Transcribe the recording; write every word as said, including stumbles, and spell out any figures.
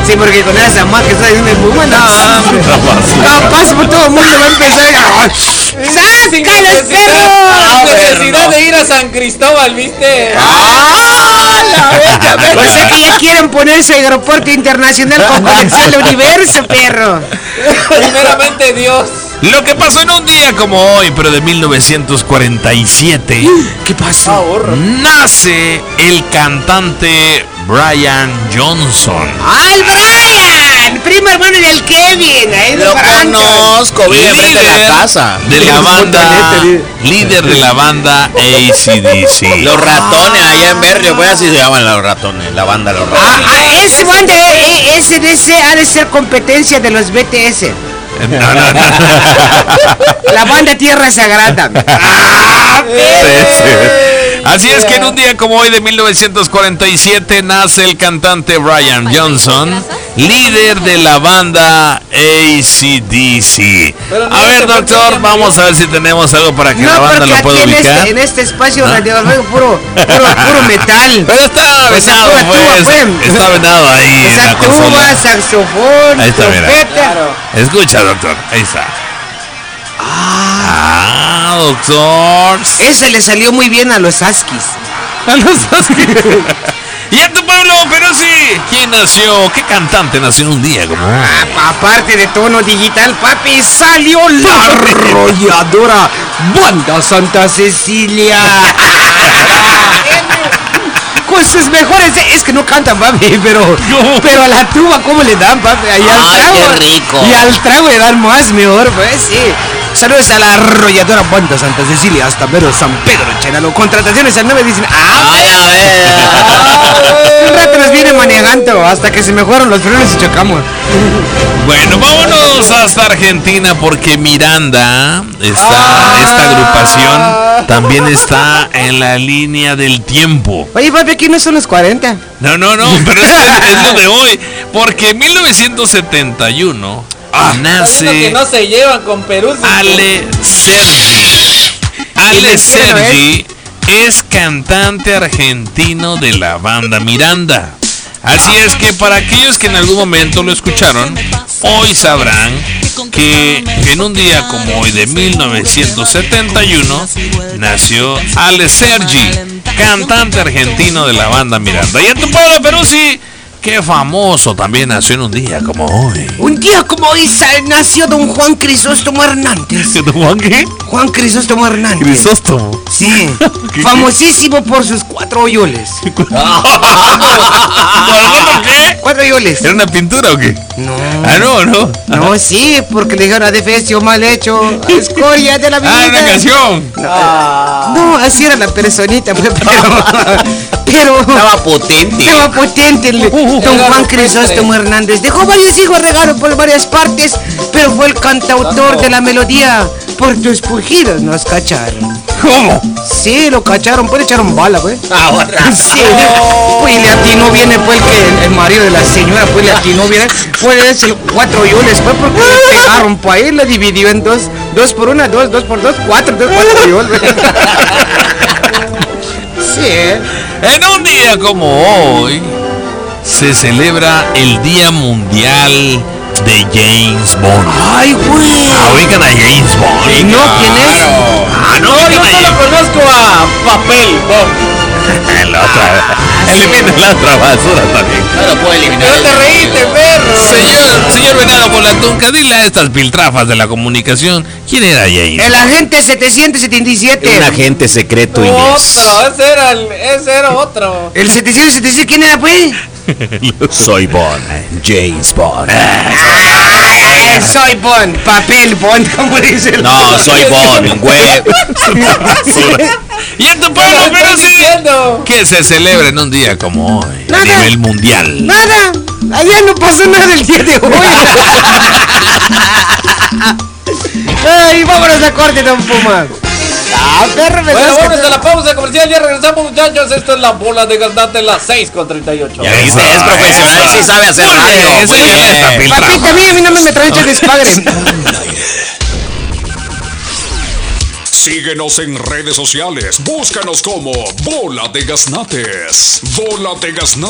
Sí, porque con esa más que está diciendo el Puma, no, hombre. Capaz por todo el mundo va a empezar a... ¡Saca los perros! Necesidad de ir a San Cristóbal, ¿viste? ¡Ah! La verga, o sea que ya quieren ponerse aeropuerto internacional con conexión al universo, perro. Primeramente Dios. Lo que pasó en un día como hoy, pero de mil novecientos cuarenta y siete. ¿Qué pasó? Ahorro. Nace el cantante Brian Johnson. ¡Ay, Brian! Primo hermano del Kevin. Ahí Lo conozco, vive enfrente de la casa. De la banda, líder de la banda A C D C. Los ratones allá en Berrio, pues así se llaman los ratones, la banda Los Ratones. Ah, ah, ese banda eh, S D C ha de ser competencia de los B T S. No, no, no. La banda Tierra Sagrada. Ah, sí, sí. Así es que en un día como hoy de mil novecientos cuarenta y siete nace el cantante Brian Johnson, líder de la banda A C D C. A ver, doctor, vamos a ver si tenemos algo para que no, la banda lo pueda en ubicar. Este, en este espacio ¿Ah? radiofónico puro, puro, puro metal. Pero está pues venado, tuba, pues. tuba, pues. Está venado ahí. O sea, en la tuba, consola. saxofón, ahí está, trompeta. Claro. Escucha, doctor. Ahí está. Ah, doctor. Esa le salió muy bien a los Askis. A los Askis. Y a tu pueblo, pero sí. ¿Quién nació? ¿Qué cantante nació en un día como hoy? Ah, aparte de tono digital, papi, salió la arrolladora Banda Santa Cecilia. Con sus mejores, es que no cantan, papi, pero pero a la tuba cómo le dan, papi, y al Ay, trago, qué rico. y al trago le dan más mejor, pues sí. Saludos a la arrolladora Banda Santa Cecilia hasta mero San Pedro Chenalo. Contrataciones al nueve dicen, ah, Ay, a ver. un rato nos viene manejando hasta que se mejoran los frenos y chocamos. Bueno, vámonos hasta Argentina porque Miranda, esta, esta agrupación, también está en la línea del tiempo. Oye, papi, aquí no son los cuarenta. No, no, no, pero es, es lo de hoy. Porque en mil novecientos setenta y uno Ah, nace que no se llevan con Perú. Ale Sergi. Ale Sergi es cantante argentino de la banda Miranda. Así es que para aquellos que en algún momento lo escucharon, hoy sabrán que en un día como hoy de mil novecientos setenta y uno nació Ale Sergi, cantante argentino de la banda Miranda. Y en tu pueblo, Perú, sí, qué famoso también nació en un día como hoy. Un día como hoy sa- nació don Juan Crisóstomo Hernández. ¿Don Juan qué? Juan Crisóstomo Hernández. Crisóstomo. Sí, ¿Qué, famosísimo por sus cuatro hoyoles. ¿Por qué? ¿Cuatro hoyoles? ¿Era una pintura o qué? No. Ah, no, no. No, sí, porque le dijeron a defecio mal hecho, escoria de la vida. Ah, una canción. No, así era la personita, pues, pero... pero Estaba potente. Estaba potente el don Juan Crisóstomo Hernández. Dejó varios hijos regados por varias partes, pero fue el cantautor de la melodía. Por tus pujidos nos cacharon. ¿Cómo? Sí, lo cacharon, pues le echaron bala, pues. Ahora. Sí, pues le atinó bien, pues el que el, el marido de la señora, pues le atinó bien. Pues es el cuatro yoles, pues porque le pegaron, pues ahí lo dividió en dos, dos por una, dos, dos por dos, cuatro, dos, cuatro yoles. Sí. En un día como hoy se celebra el Día Mundial de James Bond. Ay, güey. Ah, ubican a James Bond. No, ¿quién es? Ah, no, No, yo ubican a solo James conozco a Papel Bond. La otra. Elimina la otra basura también. No lo puedo eliminar. No te reíste, perro. Señor, señor Venado por la Tunca, dile a estas piltrafas de la comunicación, ¿quién era James? El agente setecientos setenta y siete. Un agente secreto inglés. Otro, ese era, el, ese era otro. El setecientos setenta y siete, ¿quién era, pues? Soy Bond. James Bond. Eh, soy Bond, papel Bond, como dice el... No, soy Bond, güey. Y en tu pueblo, ¿Qué pero estás sí, diciendo? que se celebra en un día como hoy, a Nada. nivel mundial. Nada, allá no pasó nada el día de hoy. Ay, vámonos a corte, don Puma. Ah, perro, me Bueno, estás vámonos que- a la pausa comercial, ya regresamos, muchachos. Esto es la bola de Gaznate, las seis con treinta y ocho. Ya viste, es profesional, sí sabe hacer Muy bien, radio. Muy señor, esta bien. piltrafa. Papita, a mí, a mí no me, me trae de despadre. Síguenos en redes sociales. Búscanos como Bola de Gaznates. Bola de Gaznates.